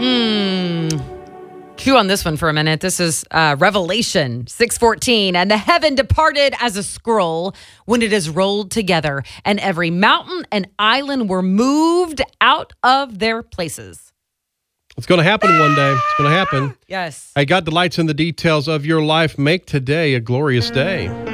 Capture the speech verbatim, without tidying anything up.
Hmm. Chew on this one for a minute. This is uh, Revelation six fourteen. And the heaven departed as a scroll when it is rolled together, and every mountain and island were moved out of their places. It's going to happen one day. It's going to happen. Yes. Hey, God delights in the details of your life. Make today a glorious day.